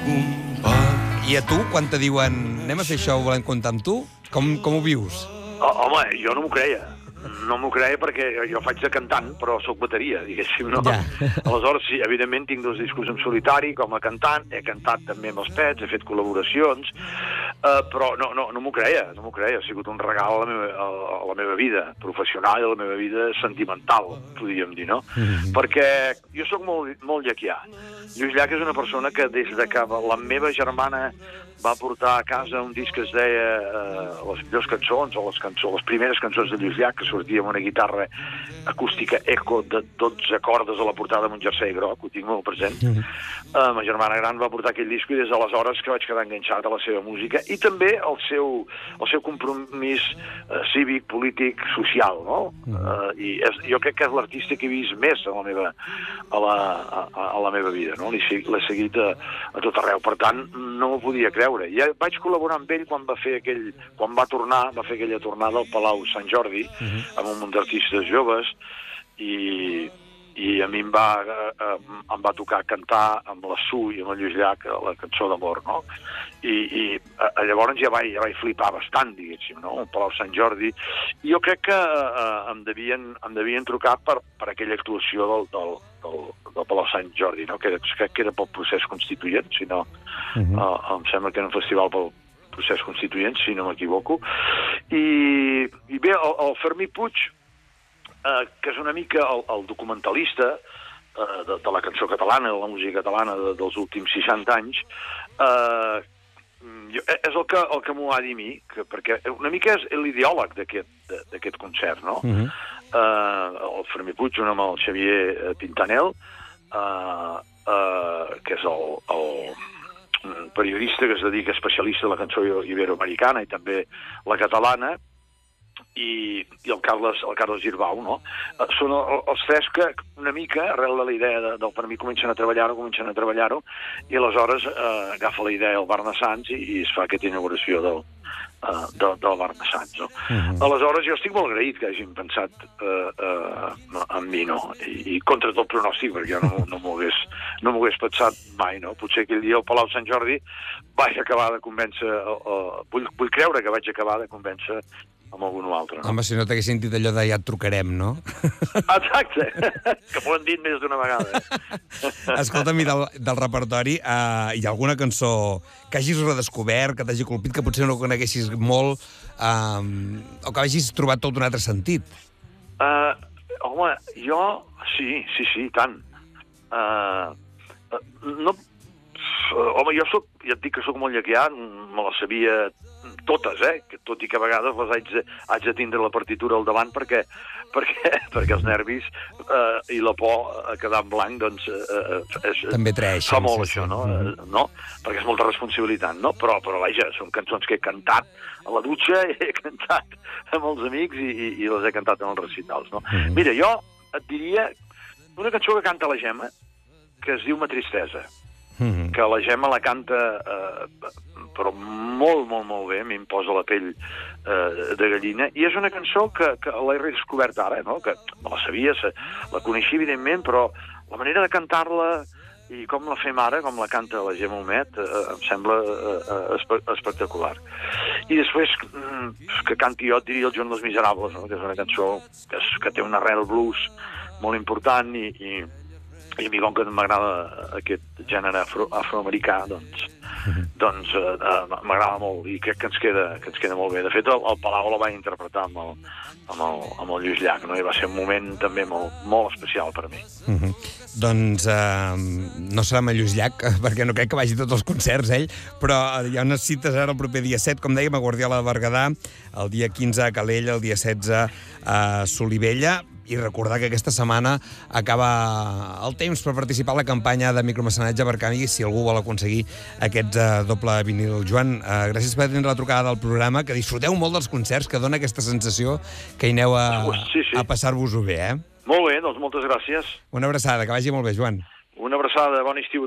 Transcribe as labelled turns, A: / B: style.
A: I a tu, quan te diuen anem a fer això, ho volem comptar amb tu, com ho vius?
B: Home, jo no m'ho creia. No m'ho creia perquè jo faig de cantant, però sóc bateria, diguéssim, no?
A: Ja.
B: Aleshores, sí, evidentment, tinc 2 discos en solitari com a cantant, he cantat també amb els Pets, he fet col·laboracions, però no m'ho creia, no m'ho creia. Ha sigut un regal a la meva vida professional i a la meva vida sentimental, podríem dir, no? Perquè jo sóc molt llaquià. Lluís Llach és una persona que des de que la meva germana va portar a casa un disc que es deia Les millors cançons, o les primeres cançons de Lluís Llach, que sortia amb una guitarra acústica eco de 12 cordes a la portada amb un jersei groc, ho tinc molt present. Ma germana gran va portar aquell disc i des d'aleshores que vaig quedar enganxat a la seva música i també el seu compromís cívic, polític, social, no? I jo crec que és l'artista que he vist més a la meva vida, no? L'he seguit a tot arreu, per tant, no m'ho podia creure. Ja vaig col·laborar amb ell quan va tornar, va fer aquella tornada al Palau Sant Jordi, amb un munt d'artistes joves, i a mi em va tocar cantar amb la Su i amb el Lluís Llach la cançó d'amor, no? I llavors ja vaig flipar bastant, diguéssim, no? Al Palau Sant Jordi. I jo crec que em devien trucar per aquella actuació del Palau Sant Jordi, no? Crec que era pel procés constituent, si no, em sembla que era un festival pel procés constituent, si no m'equivoco. I bé, el Fermí Puig, que és una mica el documentalista de la cançó catalana, de la música catalana dels últims 60 anys, és el que m'ho ha dit a mi, perquè una mica és l'ideòleg d'aquest concert, no? El Fermí Puig, un amb el Xavier Pintanel, que és el periodista que es dedica especialista a la cançó iberoamericana i també la catalana, i el Carles Girbau, no? Són els 3 que una mica, arrel de la idea del Fermí, comencen a treballar-ho, i aleshores agafa la idea el Barna Sants i es fa aquesta inauguració del Barna Sants, no? Aleshores, jo estic molt agraït que hagin pensat en mi, no? I contra tot pronòstic, perquè jo no m'ho hagués pensat mai, no? Potser aquell dia al Palau Sant Jordi vaig acabar de convèncer, vull creure que vaig acabar de convèncer amb algun altre, no?
A: Home, si no t'haguessin dit allò de ja et trucarem, no?
B: Exacte, que m'ho han dit més d'una vegada.
A: Escolta'm, del repertori, hi ha alguna cançó que hagis redescobert, que t'hagi colpit, que potser no coneguessis molt, o que hagis trobat tot un altre sentit?
B: Home, jo... Sí, tant. Home, jo ja et dic que sóc molt llaquià, me la sabia totes, que tot i que a vegades les haig de tindre la partitura al davant perquè els nervis i la por a quedar en blanc, doncs...
A: També treixen.
B: Fa molt això, no? Perquè és molta responsabilitat, no? Però vaja, són cançons que he cantat a la dutxa, he cantat amb els amics i les he cantat en els recitals, no? Mira, jo et diria una cançó que canta la Gemma, que es diu Ma Tristesa, que la Gemma la canta però molt bé, m'imposa la pell de gallina, i és una cançó que l'he redescobert ara, no? Que me la sabia, la coneixia evidentment, però la manera de cantar-la i com la fem ara, com la canta la Gemma Humet, em sembla espectacular. I després que canti jo, et diria el Joan dels Miserables, no? Que és una cançó que té un arrel blues molt important i a mi, com que m'agrada aquest gènere afroamericà, doncs m'agrada molt i crec que ens queda molt bé. De fet, el Palau la vaig interpretar amb el Lluís Llach, no? I va ser un moment també molt especial per mi.
A: Doncs no serà amb el Lluís Llach, perquè no crec que vagi a tots els concerts, ell, però hi ha unes cites ara el proper dia 7, com dèiem, a Guardiola de Berguedà, el dia 15 a Calella, el dia 16 a Solivella, i recordar que aquesta setmana acaba el temps per participar a la campanya de micromecenatge per canvi si algú vol aconseguir aquest doble vinil. Joan, gràcies per atendre la trucada del programa, que disfruteu molt dels concerts, que dona aquesta sensació que hi aneu a passar-vos-ho bé,
B: Molt bé, doncs moltes gràcies.
A: Una abraçada, que vagi molt bé, Joan.
B: Una abraçada, bon estiu a